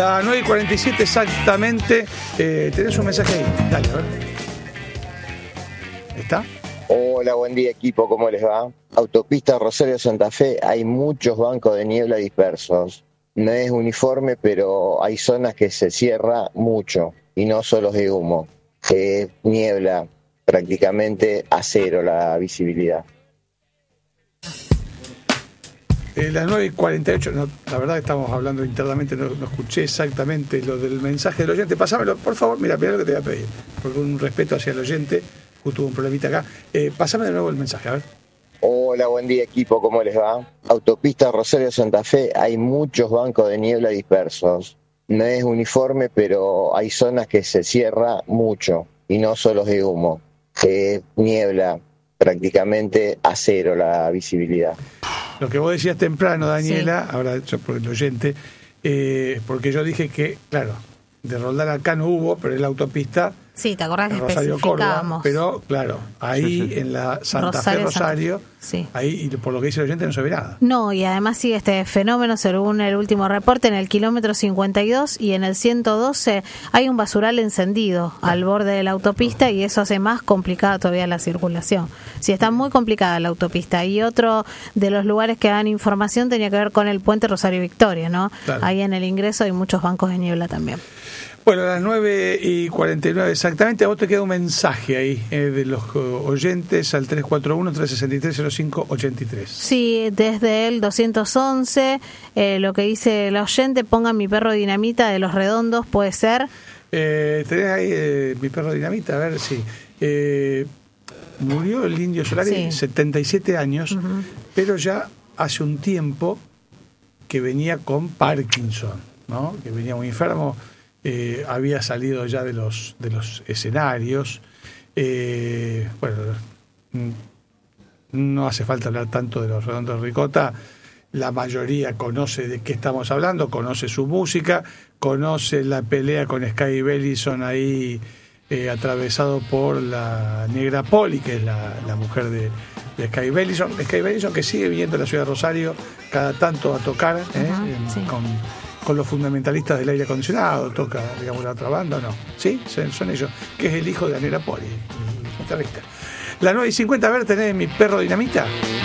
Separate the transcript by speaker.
Speaker 1: La 9:47 exactamente. Tenés un mensaje ahí. Dale, a ver. ¿Está?
Speaker 2: Hola, buen día equipo, ¿cómo les va? Autopista Rosario Santa Fe, hay muchos bancos de niebla dispersos. No es uniforme, pero hay zonas que se cierra mucho y no solo de humo. Niebla, prácticamente a cero la visibilidad.
Speaker 1: Las 9:48, no, la verdad que estamos hablando internamente, no escuché exactamente lo del mensaje del oyente. Pásamelo, por favor, mira lo que te voy a pedir, por un respeto hacia el oyente, justo hubo un problemita acá. Pásame de nuevo el mensaje, a ver.
Speaker 2: Hola, buen día equipo, ¿cómo les va? Autopista Rosario Santa Fe, hay muchos bancos de niebla dispersos. No es uniforme, pero hay zonas que se cierra mucho y no solo de humo. Niebla, prácticamente a cero la visibilidad.
Speaker 1: Lo que vos decías temprano, Daniela, sí. Ahora yo por el oyente, porque yo dije que, claro, de Roldán acá no hubo, pero en la autopista.
Speaker 3: Sí, ¿te acordás que
Speaker 1: Rosario
Speaker 3: especificábamos?
Speaker 1: Córdoba, pero claro, ahí en la Santa Fe Rosario,
Speaker 3: sí.
Speaker 1: Ahí por lo que dice el oyente no se ve nada.
Speaker 3: No, y además sigue este fenómeno según el último reporte, en el kilómetro 52 y en el 112 hay un basural encendido al borde de la autopista y eso hace más complicada todavía la circulación. Sí, está muy complicada la autopista. Y otro de los lugares que dan información tenía que ver con el puente Rosario Victoria, ¿no? Claro. Ahí en el ingreso hay muchos bancos de niebla también.
Speaker 1: Bueno, a las 9:49 exactamente, a vos te queda un mensaje ahí de los oyentes al 341-363-0583.
Speaker 3: Sí, desde el 211, lo que dice el oyente, pongan mi perro dinamita de Los Redondos, ¿puede ser?
Speaker 1: Tenés ahí mi perro dinamita, a ver si... murió el Indio Solari, sí. 77 años, pero ya hace un tiempo que venía con Parkinson, ¿no? Que venía muy enfermo. Había salido ya de los escenarios. Bueno, no hace falta hablar tanto de Los Redondos de Ricota. La mayoría conoce de qué estamos hablando, conoce su música, conoce la pelea con Sky Bellison ahí, atravesado por la Negra Poli, que es la mujer de Sky Bellison. Sky Bellison que sigue viniendo a la ciudad de Rosario cada tanto a tocar,
Speaker 3: sí.
Speaker 1: con los fundamentalistas del aire acondicionado, toca, digamos, la otra banda, ¿no? Sí, son ellos, que es el hijo de la Negra Poli, el guitarrista. La 9:50, a ver, ¿tenés mi perro dinamita?